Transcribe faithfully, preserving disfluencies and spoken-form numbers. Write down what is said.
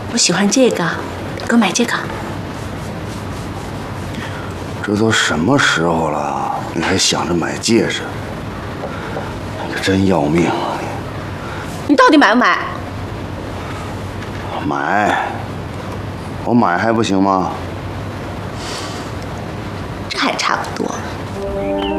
我喜欢这个，给我买这个。 这都什么时候了，你还想着买戒指？你可真要命啊！ 你到底买不买？ 买，我买还不行吗？ 这还差不多。